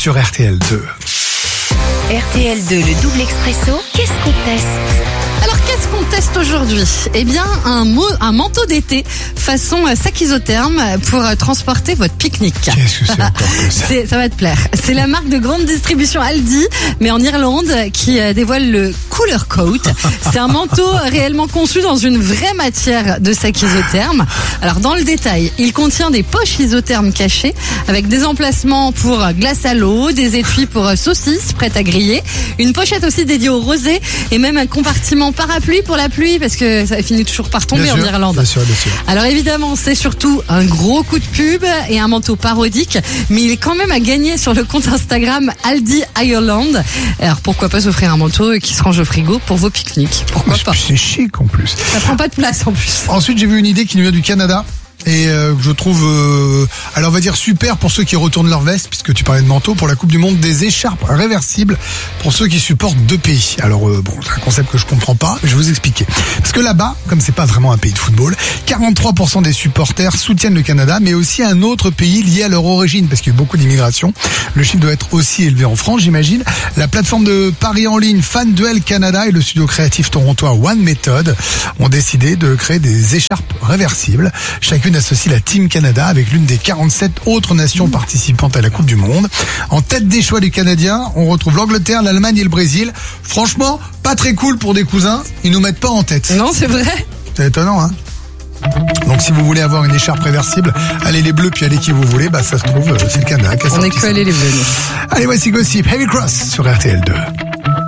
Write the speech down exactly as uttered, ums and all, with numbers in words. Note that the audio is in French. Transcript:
sur R T L deux. R T L deux, le double expresso, qu'est-ce qu'on teste ? Alors, qu'est-ce qu'on teste aujourd'hui ? Eh bien, un, mo- un manteau d'été façon sac isotherme pour transporter votre pique-nique. Qu'est-ce que c'est encore que ça ? C'est, ça va te plaire. C'est la marque de grande distribution Aldi, mais en Irlande, qui euh, dévoile le Cooler Coat. C'est un manteau réellement conçu dans une vraie matière de sac isotherme. Alors, dans le détail, il contient des poches isothermes cachées avec des emplacements pour glace à l'eau, des étuis pour saucisses prêtes à griller, une pochette aussi dédiée au rosé et même un compartiment parapluie pour la pluie parce que ça finit toujours par tomber Bien en sûr, Irlande. Bien sûr, bien sûr. Alors évidemment, c'est surtout un gros coup de pub et un manteau parodique, mais il est quand même à gagner sur le compte Instagram Aldi Ireland. Alors pourquoi pas s'offrir un manteau qui se range au frigo pour vos pique-niques ? Pourquoi pas ? C'est chic en plus. Ça prend pas de place en plus. Ensuite, j'ai vu une idée qui nous vient du Canada. Et euh, que je trouve, euh, alors on va dire super pour ceux qui retournent leur veste, puisque tu parlais de manteau, pour la Coupe du Monde, des écharpes réversibles pour ceux qui supportent deux pays. Alors euh, bon, c'est un concept que je comprends pas, mais je vais vous expliquer. Parce que là-bas, comme c'est pas vraiment un pays de football, quarante-trois pour cent des supporters soutiennent le Canada, mais aussi un autre pays lié à leur origine, parce qu'il y a eu beaucoup d'immigration. Le chiffre doit être aussi élevé en France, j'imagine. La plateforme de paris en ligne FanDuel Canada et le studio créatif torontois One Method ont décidé de créer des écharpes réversibles. Chacune associe la Team Canada avec l'une des quarante-sept autres nations participantes à la Coupe du Monde. En tête des choix du Canadien, on retrouve l'Angleterre, l'Allemagne et le Brésil. Franchement, pas très cool pour des cousins, ils nous mettent pas en tête. Non, c'est vrai. C'est étonnant, hein. Donc si vous voulez avoir une écharpe réversible, allez les bleus puis allez qui vous voulez, bah ça se trouve, c'est le Canada qui a On sorti est que ça. allés les bleus. Allez, voici Gossip, Heavy Cross sur R T L deux.